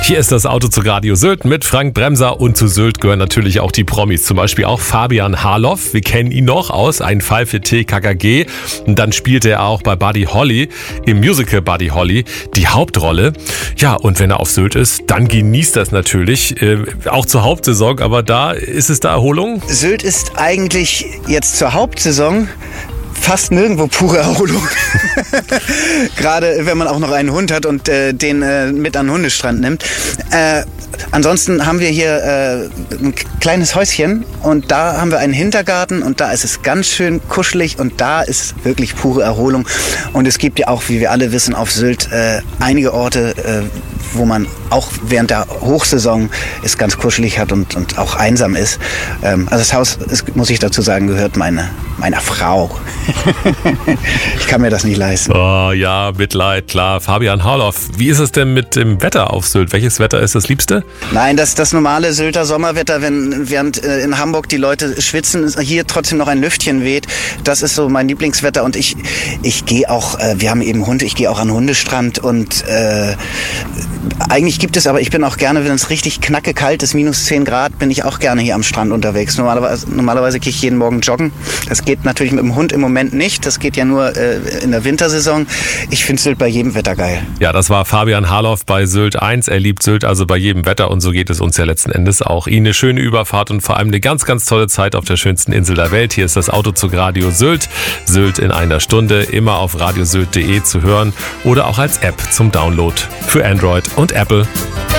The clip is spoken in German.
Hier ist das Auto zu Radio Sylt mit Frank Bremser und zu Sylt gehören natürlich auch die Promis, zum Beispiel auch Fabian Harloff. Wir kennen ihn noch aus Ein Fall für TKKG. Und dann spielte er auch bei Buddy Holly im Musical Buddy Holly die Hauptrolle. Ja, und wenn er auf Sylt ist, dann genießt das natürlich, auch zur Hauptsaison, aber da ist es da Erholung? Sylt ist eigentlich jetzt zur Hauptsaison fast nirgendwo pure Erholung. Gerade wenn man auch noch einen Hund hat und den mit an den Hundestrand nimmt. Ansonsten haben wir hier ein kleines Häuschen und da haben wir einen Hintergarten und da ist es ganz schön kuschelig und da ist wirklich pure Erholung. Und es gibt ja auch, wie wir alle wissen, auf Sylt einige Orte, wo man auch während der Hochsaison es ganz kuschelig hat und auch einsam ist. Also das Haus, muss ich dazu sagen, gehört meiner Frau. Ich kann mir das nicht leisten. Oh ja, Mitleid, klar. Fabian Harloff, wie ist es denn mit dem Wetter auf Sylt? Welches Wetter ist das Liebste? Nein, das normale Sylter Sommerwetter, während in Hamburg die Leute schwitzen, hier trotzdem noch ein Lüftchen weht. Das ist so mein Lieblingswetter und ich gehe auch, wir haben eben Hunde, ich gehe auch an den Hundestrand und eigentlich gibt es, aber ich bin auch gerne, wenn es richtig knacke kalt ist, minus 10 Grad, bin ich auch gerne hier am Strand unterwegs. Normalerweise gehe ich jeden Morgen joggen. Das geht natürlich mit dem Hund im Moment nicht. Das geht ja nur in der Wintersaison. Ich finde Sylt bei jedem Wetter geil. Ja, das war Fabian Harloff bei Sylt 1. Er liebt Sylt also bei jedem Wetter und so geht es uns ja letzten Endes auch. Ihnen eine schöne Überfahrt und vor allem eine ganz, ganz tolle Zeit auf der schönsten Insel der Welt. Hier ist das Autozug Radio Sylt. Sylt in einer Stunde, immer auf radiosylt.de zu hören oder auch als App zum Download für Android und Apple.